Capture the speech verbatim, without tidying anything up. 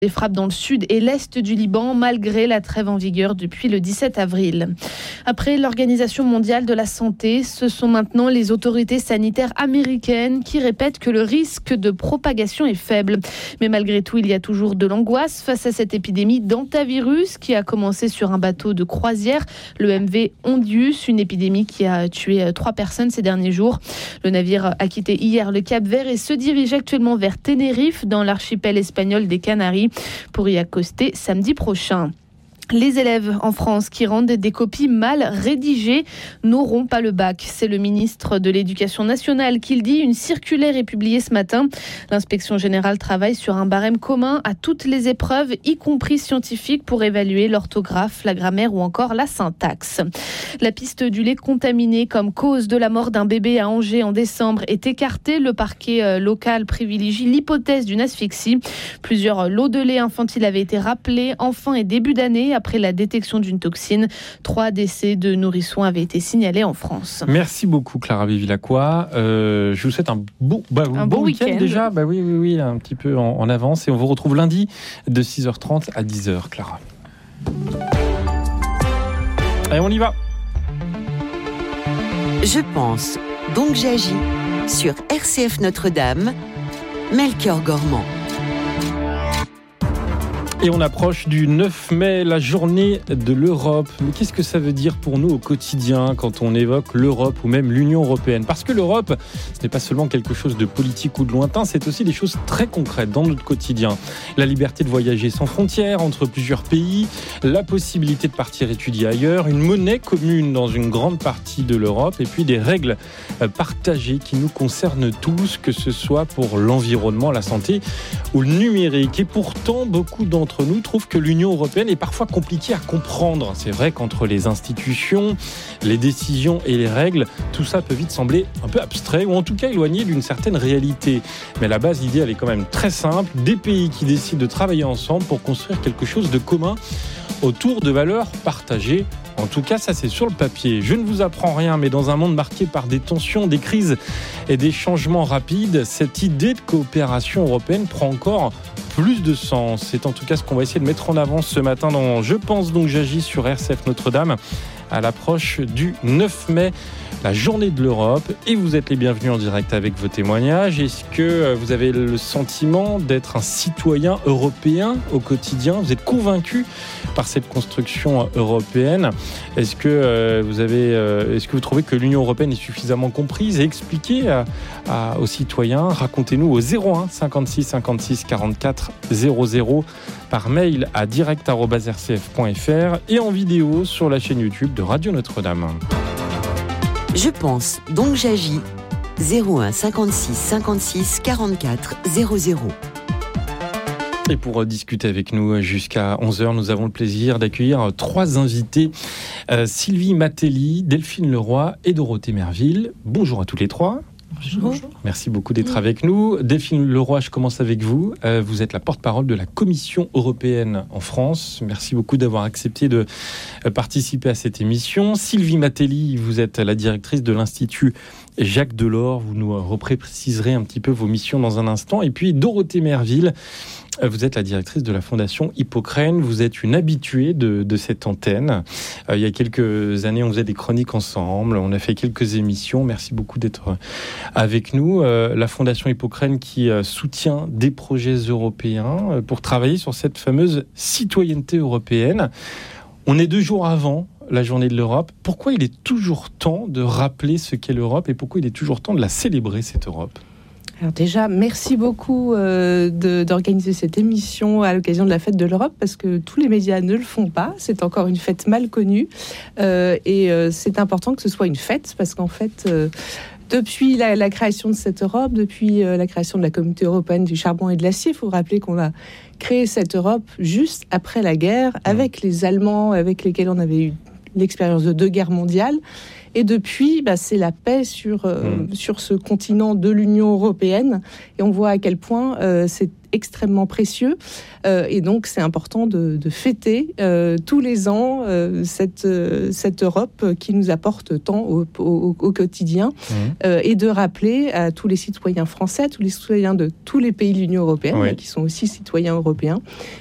Des frappes dans le sud et l'est du Liban, malgré la trêve en vigueur depuis le dix-sept avril. Après l'Organisation mondiale de la santé, ce sont maintenant les autorités sanitaires américaines qui répètent que le risque de propagation est faible. Mais malgré tout, il y a toujours de l'angoisse face à cette épidémie d'hantavirus qui a commencé sur un bateau de croisière, le M V Ondius, une épidémie qui a tué trois personnes ces derniers jours. Le navire a quitté hier le Cap-Vert et se dirige actuellement vers Tenerife, dans l'archipel espagnol des Canaries, pour y accoster samedi prochain. Les élèves en France qui rendent des copies mal rédigées n'auront pas le bac. C'est le ministre de l'Éducation nationale qui le dit. Une circulaire est publiée ce matin. L'inspection générale travaille sur un barème commun à toutes les épreuves, y compris scientifiques, pour évaluer l'orthographe, la grammaire ou encore la syntaxe. La piste du lait contaminé comme cause de la mort d'un bébé à Angers en décembre est écartée. Le parquet local privilégie l'hypothèse d'une asphyxie. Plusieurs lots de lait infantile avaient été rappelés en fin et début d'année après la détection d'une toxine. Trois décès de nourrissons avaient été signalés en France. Merci beaucoup Clara Bevilacqua. Euh, je vous souhaite un bon, bah, un bon bon week-end, week-end déjà. Bah oui, oui, oui, un petit peu en, en avance. Et on vous retrouve lundi de six heures trente à dix heures, Clara. Allez, on y va. Je pense, donc j'agis sur R C F Notre-Dame, Melchior Gormand. Et on approche du neuf mai, la journée de l'Europe. Mais qu'est-ce que ça veut dire pour nous au quotidien quand on évoque l'Europe ou même l'Union européenne ? Parce que l'Europe, ce n'est pas seulement quelque chose de politique ou de lointain, c'est aussi des choses très concrètes dans notre quotidien. La liberté de voyager sans frontières entre plusieurs pays, la possibilité de partir étudier ailleurs, une monnaie commune dans une grande partie de l'Europe et puis des règles partagées qui nous concernent tous, que ce soit pour l'environnement, la santé ou le numérique. Et pourtant, beaucoup d'entre nous trouvent que l'Union européenne est parfois compliquée à comprendre. C'est vrai qu'entre les institutions, les décisions et les règles, tout ça peut vite sembler un peu abstrait ou en tout cas éloigné d'une certaine réalité. Mais à la base, l'idée, elle est quand même très simple. Des pays qui décident de travailler ensemble pour construire quelque chose de commun autour de valeurs partagées. En tout cas, ça c'est sur le papier. Je ne vous apprends rien, mais dans un monde marqué par des tensions, des crises et des changements rapides, cette idée de coopération européenne prend encore plus de sens. C'est en tout cas ce qu'on va essayer de mettre en avant ce matin dans Je pense donc j'agis sur R C F Notre-Dame à l'approche du neuf mai, la journée de l'Europe. Et vous êtes les bienvenus en direct avec vos témoignages. Est-ce que vous avez le sentiment d'être un citoyen européen au quotidien ? Vous êtes convaincu par cette construction européenne ? Est-ce que vous avez, est-ce que vous trouvez que l'Union européenne est suffisamment comprise et expliquée à, à, aux citoyens ? Racontez-nous au zéro un cinquante-six cinquante-six quarante-quatre zéro zéro par mail à direct arobase r c f point f r et en vidéo sur la chaîne YouTube de Radio Notre-Dame. Je pense, donc j'agis. zéro un cinquante-six cinquante-six quarante-quatre zéro zéro. Et pour discuter avec nous jusqu'à onze heures, nous avons le plaisir d'accueillir trois invités. Euh, Sylvie Matelli, Delphine Leroy et Dorothée Merville. Bonjour à tous les trois. Bonjour. Merci beaucoup d'être avec nous. Delphine Leroy, je commence avec vous. Euh, vous êtes la porte-parole de la Commission européenne en France. Merci beaucoup d'avoir accepté de participer à cette émission. Sylvie Matelli, vous êtes la directrice de l'Institut Jacques Delors. Vous nous repréciserez un petit peu vos missions dans un instant. Et puis Dorothée Merville, vous êtes la directrice de la Fondation Hippocrène. Vous êtes une habituée de, de cette antenne. Euh, il y a quelques années, on faisait des chroniques ensemble. On a fait quelques émissions. Merci beaucoup d'être avec nous. Euh, la Fondation Hippocrène qui euh, soutient des projets européens euh, pour travailler sur cette fameuse citoyenneté européenne. On est deux jours avant la journée de l'Europe. Pourquoi il est toujours temps de rappeler ce qu'est l'Europe et pourquoi il est toujours temps de la célébrer, cette Europe ? Alors déjà, merci beaucoup euh, de, d'organiser cette émission à l'occasion de la fête de l'Europe, parce que tous les médias ne le font pas. C'est encore une fête mal connue. Euh, et euh, c'est important que ce soit une fête, parce qu'en fait, euh, depuis la, la création de cette Europe, depuis euh, la création de la Communauté européenne du charbon et de l'acier, il faut rappeler qu'on a créé cette Europe juste après la guerre, avec les Allemands, avec lesquels on avait eu l'expérience de deux guerres mondiales. Et depuis, bah, c'est la paix sur, euh, mmh. sur ce continent de l'Union européenne. Et on voit à quel point euh, c'est extrêmement précieux. Euh, et donc, c'est important de, de fêter euh, tous les ans euh, cette, euh, cette Europe qui nous apporte tant au, au, au quotidien mmh. euh, et de rappeler à tous les citoyens français, tous les citoyens de tous les pays de l'Union européenne, oui. qui sont aussi citoyens européens,